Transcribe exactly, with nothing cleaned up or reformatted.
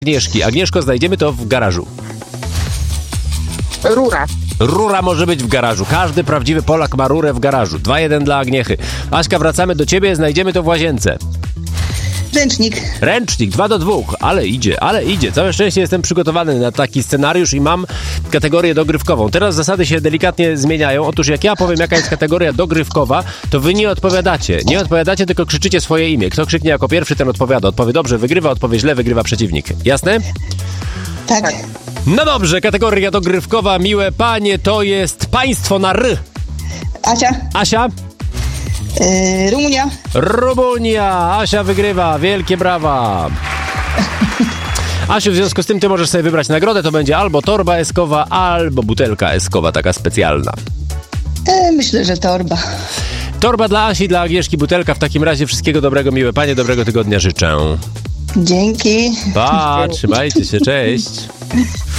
Agnieszki. Agnieszko, znajdziemy to w garażu. Rura. Rura może być w garażu. Każdy prawdziwy Polak ma rurę w garażu. dwa jeden dla Agniechy. Aśka, wracamy do ciebie, znajdziemy to w łazience. Ręcznik. Ręcznik, dwa do dwóch, ale idzie, ale idzie. Całe szczęście jestem przygotowany na taki scenariusz i mam kategorię dogrywkową. Teraz zasady się delikatnie zmieniają. Otóż jak ja powiem, jaka jest kategoria dogrywkowa, to wy nie odpowiadacie. Nie odpowiadacie, tylko krzyczycie swoje imię. Kto krzyknie jako pierwszy, ten odpowiada. Odpowie dobrze, wygrywa, odpowie źle, wygrywa przeciwnik. Jasne? Tak. No dobrze, kategoria dogrywkowa, miłe panie, to jest państwo na R. Asia. Asia? Yy, Rumunia. Rumunia. Asia wygrywa. Wielkie brawa. Asiu, w związku z tym ty możesz sobie wybrać nagrodę. To będzie albo torba eskowa, albo butelka eskowa, taka specjalna. E, myślę, że torba. Torba dla Asi, dla Agnieszki, butelka. W takim razie wszystkiego dobrego, miłe panie, dobrego tygodnia życzę. Dzięki. Pa, trzymajcie się, cześć.